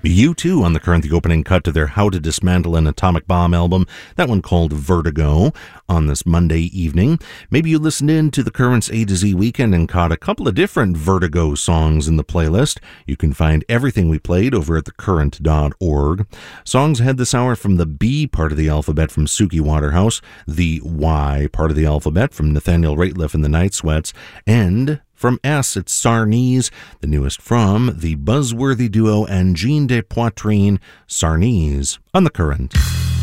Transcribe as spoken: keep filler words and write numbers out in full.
U two on the Current, the opening cut to their How to Dismantle an Atomic Bomb album, that one called Vertigo, on this Monday evening. Maybe you listened in to the Current's A to Z Weekend and caught a couple of different Vertigo songs in the playlist. You can find everything we played over at the current dot org. Songs ahead this hour from the B part of the alphabet from Suki Waterhouse, the Y part of the alphabet from Nathaniel Rateliff and the Night Sweats, and from S, it's Sarnese, the newest from the buzzworthy duo Angine de Poitrine, Sarnese, on the Current.